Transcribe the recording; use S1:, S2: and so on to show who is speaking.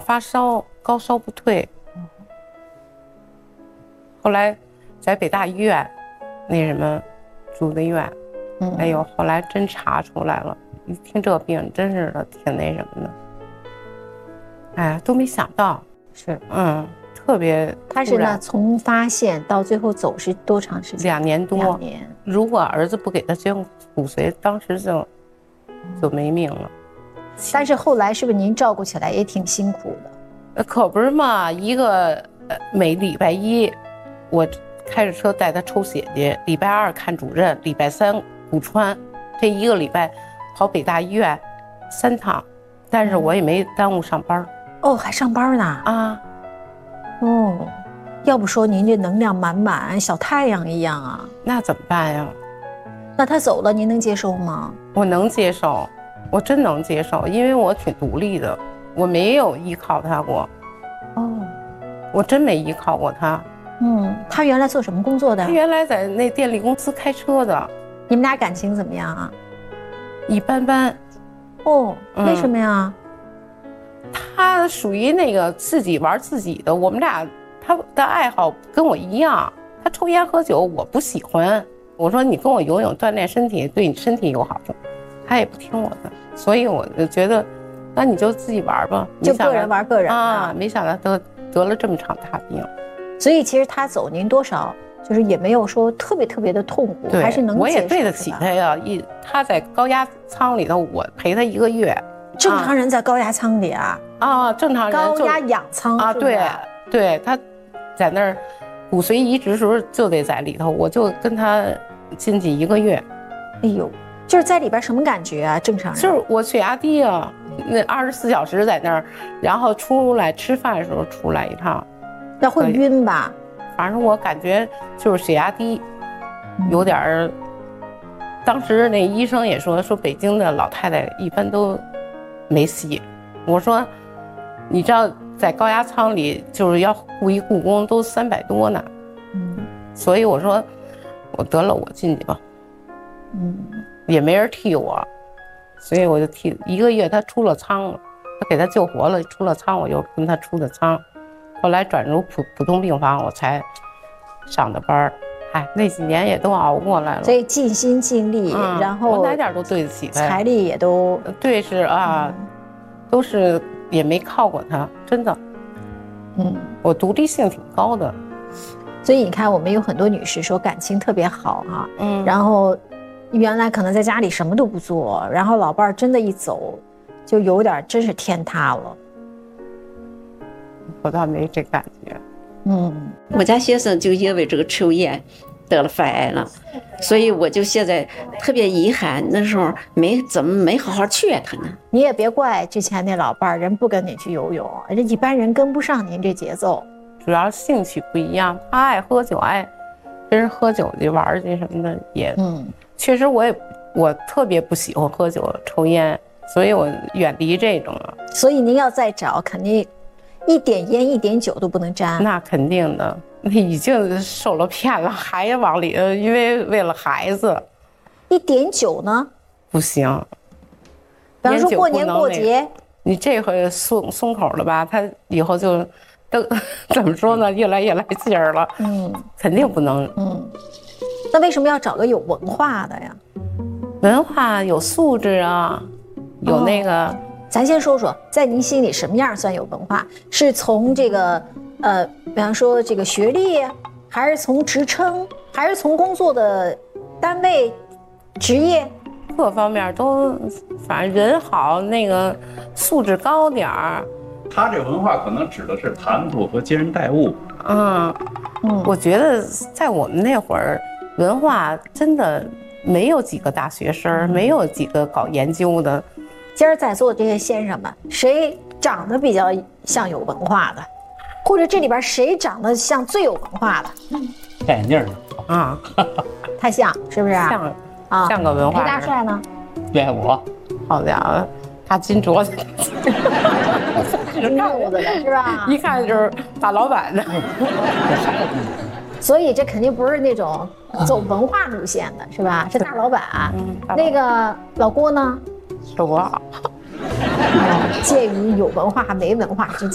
S1: 发烧，高烧不退。后来在北大医院那什么住的院，哎呦，后来真查出来了。一听这个病，真是的挺那什么的。哎，都没想到，
S2: 是，
S1: 特别。
S2: 他是呢，从发现到最后走是多长时间？
S1: 2年多。2
S2: 年。
S1: 如果儿子不给他捐骨髓，当时就没命了。
S2: 但是后来是不是您照顾起来也挺辛苦的？
S1: 可不是嘛，一个每礼拜一，我开着车带他抽血去，礼拜2看主任，礼拜3骨穿，这一个礼拜跑北大医院3趟，但是我也没耽误上班。
S2: 哦，还上班呢？
S1: 啊，
S2: 哦，要不说您这能量满满，小太阳一样啊。
S1: 那怎么办呀？
S2: 那他走了，您能接受吗？
S1: 我能接受，我真能接受，因为我挺独立的，我没有依靠他过。
S2: 哦，
S1: 我真没依靠过他。
S2: 他原来做什么工作的？
S1: 他原来在那电力公司开车的。
S2: 你们俩感情怎么样啊？
S1: 一般般。
S2: 哦，为什么呀？
S1: 他属于那个自己玩自己的，我们俩他的爱好跟我一样，他抽烟喝酒我不喜欢。我说你跟我游泳锻炼身体，对你身体有好处，他也不听我的，所以我就觉得，那你就自己玩吧，
S2: 就个人玩个人
S1: 啊。没想到得了这么场大病，
S2: 所以其实他走您多少就是也没有说特别的痛苦，还是能接受。
S1: 我也对得起他呀，他在高压舱里头，我陪他1个月。
S2: 正常人在高压舱里啊？
S1: 啊，正常人
S2: 高压氧舱
S1: 啊，对，他在那儿骨髓移植时候就得在里头，我就跟他进去1个月。
S2: 哎呦，就是在里边什么感觉啊？正常人
S1: 就是我血压低啊，那24小时在那儿，然后出来吃饭的时候出来一趟。
S2: 那会晕吧？
S1: 反正我感觉就是血压低，有点儿。当时那医生也说北京的老太太一般都没戏。我说，你知道在高压舱里就是要雇一雇工都300多呢。所以我说，我得了，我进去吧。也没人替我，所以我就替1个月。他出了舱了，他给他救活了，出了舱，我又跟他出的舱。后来转入普通病房，我才上的班。那几年也都熬过来了，
S2: 所以尽心尽力，然后
S1: 我哪点都对得起他，
S2: 财力也都
S1: 对，是啊，都是也没靠过他，真的。我独立性挺高的。
S2: 所以你看，我们有很多女士说感情特别好哈，然后原来可能在家里什么都不做，然后老伴儿真的一走，就有点真是天塌了。
S1: 我倒没这感觉。
S3: 我家先生就因为这个抽烟得了肺癌了，所以我就现在特别遗憾，那时候没好好劝他呢。
S2: 你也别怪之前那老伴儿，人不跟你去游泳，人一般人跟不上您这节奏。
S1: 主要兴趣不一样，他爱喝酒，爱跟人喝酒去玩去什么的也。确实我特别不喜欢喝酒抽烟，所以我远离这种了。
S2: 所以您要再找，肯定一点烟一点酒都不能沾。
S1: 那肯定的，已经受了骗了，还往里，因为了孩子。
S2: 一点酒呢？不
S1: 行。
S2: 比方说过年过节，
S1: 你这回松口了吧，他以后就都怎么说呢？越来越来劲儿了。肯定不能。
S2: 那为什么要找个有文化的呀？
S1: 文化有素质啊，有那个。
S2: 咱先说说，在您心里什么样算有文化？是从这个比方说这个学历，还是从职称，还是从工作的单位、职业，
S1: 各方面都，反正人好，那个素质高点儿。
S4: 他这文化可能指的是谈吐和接人待物。
S1: 我觉得在我们那会儿，文化真的没有几个大学生，没有几个搞研究的。
S2: 今儿在座的这些先生们，谁长得比较像有文化的，或者这里边谁长得像最有文化的？
S4: 戴眼镜
S1: 的
S2: 太像，是不是？
S1: 像啊，像个文化人。
S2: 裴大帅呢？
S4: 对，我。
S1: 好家伙，大金镯子，
S2: 金镯子的是吧？
S1: 一看就是大老板的。
S2: 所以这肯定不是那种走文化路线的，是吧？是大老板。那个老郭呢？
S1: 多好，
S2: 介于有文化没文化之间。